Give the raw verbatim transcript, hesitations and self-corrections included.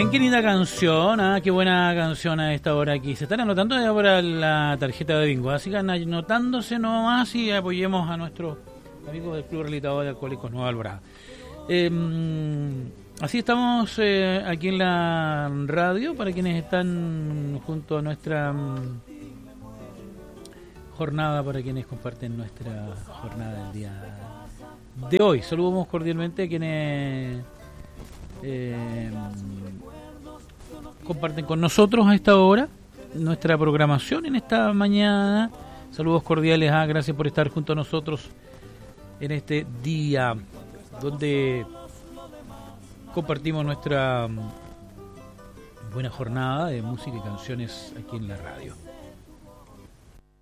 bien, qué linda canción, ¿eh? Qué buena canción a esta hora aquí. Se están anotando ya para la tarjeta de bingo, así que anotándose nomás y apoyemos a nuestros amigos del Club Realitador de Alcohólicos Nueva Alborada. Eh, así estamos eh, aquí en la radio, para quienes están junto a nuestra um, jornada, para quienes comparten nuestra jornada del día de hoy. Saludamos cordialmente a quienes eh, comparten con nosotros a esta hora nuestra programación en esta mañana. Saludos cordiales, ah, gracias por estar junto a nosotros en este día donde compartimos nuestra buena jornada de música y canciones aquí en la radio.